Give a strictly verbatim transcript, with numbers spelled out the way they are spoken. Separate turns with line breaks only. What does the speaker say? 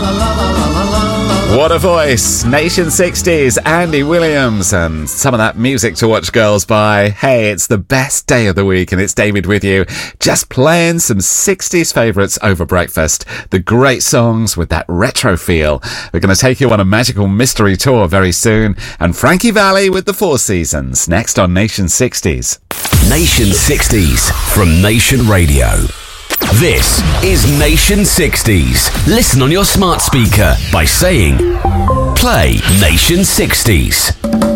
What a voice. Nation sixties, Andy Williams, and some of that music to watch girls by. Hey, it's the best day of the week, and it's David with you, just playing some sixties favourites over breakfast. The great songs with that retro feel. We're going to take you on a magical mystery tour very soon, and Frankie Valli with the Four Seasons, next on Nation sixties.
Nation sixties from Nation Radio. This is Nation sixties. Listen on your smart speaker by saying, play Nation sixties.